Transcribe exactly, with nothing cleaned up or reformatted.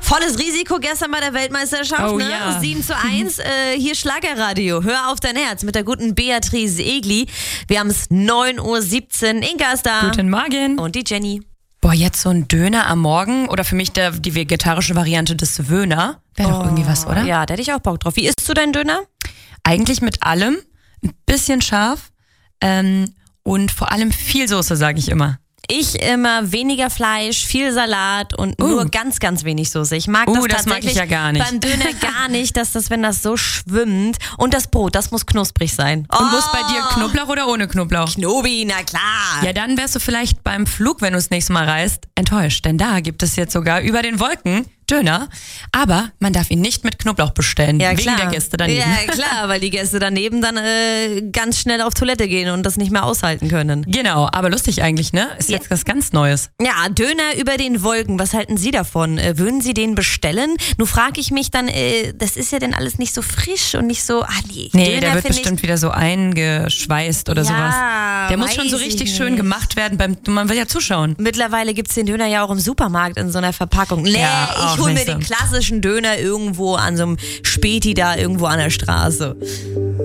Volles Risiko gestern bei der Weltmeisterschaft, Oh, ne? ja. sieben zu eins, äh, hier Schlagerradio. Hör auf dein Herz mit der guten Beatrice Egli. Wir haben es neun Uhr siebzehn. Inga ist da. Guten Morgen. Und die Jenny. Boah, jetzt so ein Döner am Morgen oder für mich der, die vegetarische Variante des Wöhner. Wäre doch irgendwie was, oder? Ja, da hätte ich auch Bock drauf. Wie isst du deinen Döner? Eigentlich mit allem, ein bisschen scharf ähm, und vor allem viel Soße, sage ich immer. Ich immer weniger Fleisch, viel Salat und Uh. nur ganz, ganz wenig Soße. Ich mag Uh, das das mag tatsächlich ich ja gar nicht. beim Döner gar nicht, dass das, wenn das so schwimmt. Und das Brot, das muss knusprig sein. Und muss bei dir Knoblauch oder ohne Knoblauch? Knobi, na klar. Ja, dann wärst du vielleicht beim Flug, wenn du das nächste Mal reist, enttäuscht. Denn da gibt es jetzt sogar über den Wolken Döner. Aber man darf ihn nicht mit Knoblauch bestellen, Ja, wegen klar. der Gäste daneben. Ja, klar, weil die Gäste daneben dann äh, ganz schnell auf Toilette gehen und das nicht mehr aushalten können. Genau, aber lustig eigentlich, ne? Ist Ja. jetzt was ganz Neues. Ja, Döner über den Wolken, was halten Sie davon? Äh, würden Sie den bestellen? Nun frage ich mich dann, äh, das ist ja denn alles nicht so frisch und nicht so, ah nee, Nee, Döner der wird find bestimmt wieder so eingeschweißt oder Ja, sowas. Der muss schon so weiß ich richtig schön nicht. gemacht werden, beim, man will ja zuschauen. Mittlerweile gibt's den Döner ja auch im Supermarkt in so einer Verpackung. Nee, Ja, auch ich hol mir nicht so. den klassischen Döner irgendwo an so einem Späti da irgendwo an der Straße.